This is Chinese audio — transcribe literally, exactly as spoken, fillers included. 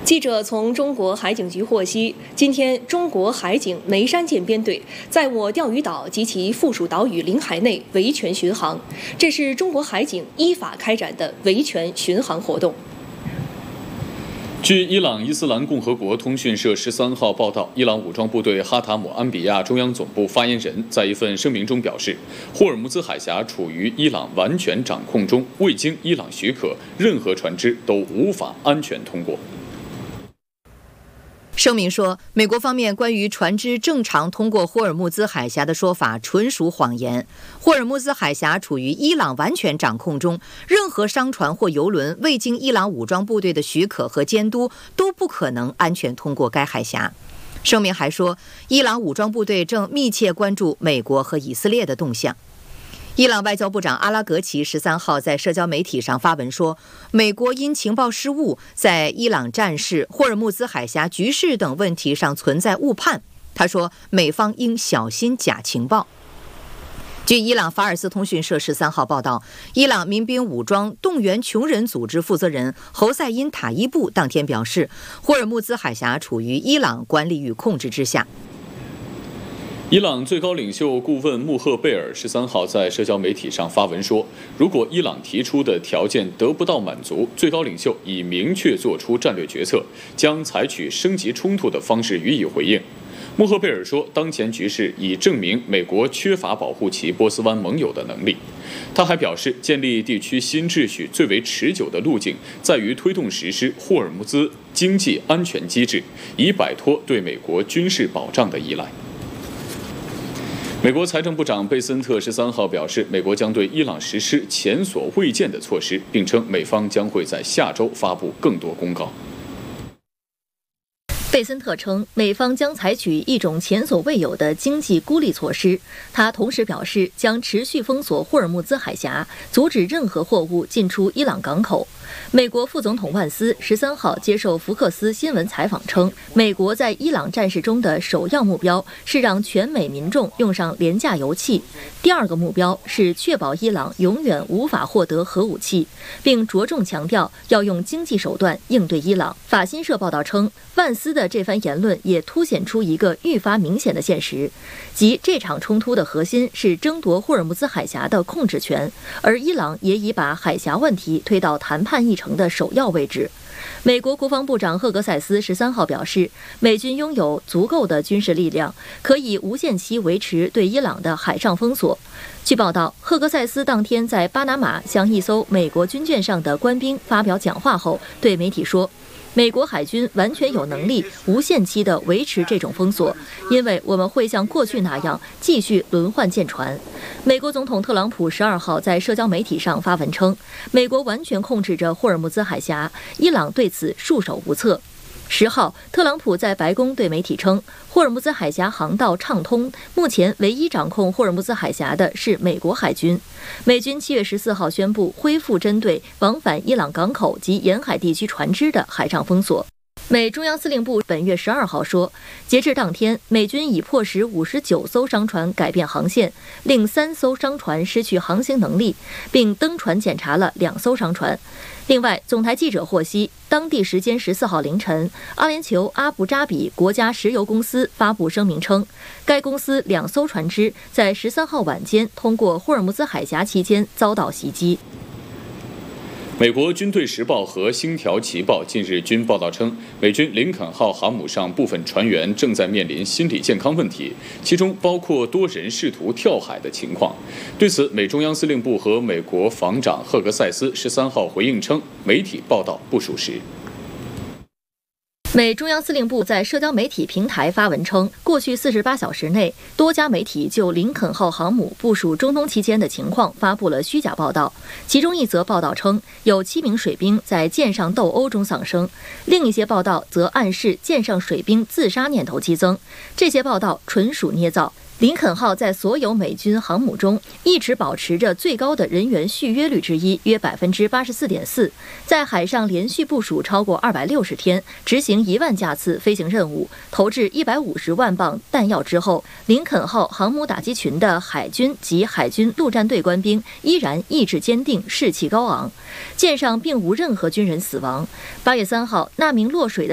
记者从中国海警局获悉，今天中国海警眉山舰编队在我钓鱼岛及其附属岛屿领海内维权巡航，这是中国海警依法开展的维权巡航活动。 据伊朗伊斯兰共和国通讯社十三号报道，伊朗武装部队哈塔姆安比亚中央总部发言人在一份声明中表示，霍尔木兹海峡处于伊朗完全掌控中，未经伊朗许可，任何船只都无法安全通过。 声明说，美国方面关于船只正常通过霍尔木兹海峡的说法纯属谎言。霍尔木兹海峡处于伊朗完全掌控中，任何商船或油轮未经伊朗武装部队的许可和监督，都不可能安全通过该海峡。声明还说，伊朗武装部队正密切关注美国和以色列的动向。伊朗外交部长阿拉格齐十三号在社交媒体上发文说，美国因情报失误，在伊朗战事、霍尔木兹海峡局势等问题上存在误判。他说，美方应小心假情报。据伊朗法尔斯通讯社十三号报道，伊朗民兵武装动员穷人组织负责人侯赛因塔伊布当天表示，霍尔木兹海峡处于伊朗管理与控制之下。 伊朗最高领袖顾问穆赫贝尔十三号在社交媒体上发文说，如果伊朗提出的条件得不到满足，最高领袖已明确做出战略决策，将采取升级冲突的方式予以回应。穆赫贝尔说，当前局势已证明美国缺乏保护其波斯湾盟友的能力。他还表示，建立地区新秩序最为持久的路径在于推动实施霍尔木兹经济安全机制，以摆脱对美国军事保障的依赖。美国财政部长贝森特十三号表示，美国将对伊朗实施前所未见的措施，并称美方将会在下周发布更多公告。 贝森特称，美方将采取一种前所未有的经济孤立措施。他同时表示，将持续封锁霍尔木兹海峡，阻止任何货物进出伊朗港口。美国副总统万斯十三号接受福克斯新闻采访称，美国在伊朗战事中的首要目标是让全美民众用上廉价油气，第二个目标是确保伊朗永远无法获得核武器，并着重强调要用经济手段应对伊朗。法新社报道称，万斯的这番言论也凸显出一个愈发明显的现实，即这场冲突的核心是争夺霍尔木兹海峡的控制权，而伊朗也已把海峡问题推到谈判议程的首要位置。美国国防部长赫格塞斯十三号表示，美军拥有足够的军事力量，可以无限期维持对伊朗的海上封锁。据报道，赫格塞斯当天在巴拿马向一艘美国军舰上的官兵发表讲话后，对媒体说，美国海军完全有能力无限期地维持这种封锁，因为我们会像过去那样继续轮换舰船。美国总统特朗普十二号在社交媒体上发文称，美国完全控制着霍尔木兹海峡，伊朗对此束手无策。十号，特朗普在白宫对媒体称，霍尔木兹海峡航道畅通，目前唯一掌控霍尔木兹海峡的是美国海军。美军七月十四号宣布恢复针对往返伊朗港口及沿海地区船只的海上封锁。美中央司令部本月十二号说，截至当天，美军已迫使五十九艘商船改变航线，令三艘商船失去航行能力，并登船检查了两艘商船。另外，总台记者获悉，当地时间十四号凌晨，阿联酋阿布扎比国家石油公司发布声明称，该公司两艘船只在十三号晚间通过霍尔木兹海峡期间遭到袭击。 美国军队时报和星条旗报近日均报道称，美军林肯号航母上部分船员正在面临心理健康问题，其中包括多人试图跳海的情况。对此，美中央司令部和美国防长赫格塞斯十三号回应称，媒体报道不属实。 美中央司令部在社交媒体平台发文称，过去四十八小时内，多家媒体就林肯号航母部署中东期间的情况发布了虚假报道。其中一则报道称，有七名水兵在舰上斗殴中丧生，另一些报道则暗示舰上水兵自杀念头激增。这些报道纯属捏造。林肯号在所有美军航母中一直保持着最高的人员续约率之一，约百分之八十四点四，在海上连续部署超过二百六十天，执行一万架次飞行任务，投掷一百五十万磅弹药之后，林肯号航母打击群的海军及海军陆战队官兵依然意志坚定，士气高昂，舰上并无任何军人死亡。八月三号，那名落水的